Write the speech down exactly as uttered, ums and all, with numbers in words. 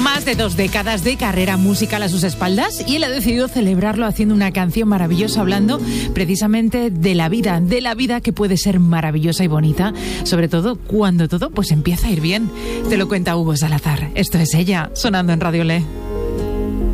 Más de dos décadas de carrera musical a sus espaldas y él ha decidido celebrarlo haciendo una canción maravillosa hablando precisamente de la vida, de la vida que puede ser maravillosa y bonita, sobre todo cuando todo pues empieza a ir bien. Te lo cuenta Hugo Salazar. Esto es Ella, sonando en Radio Le.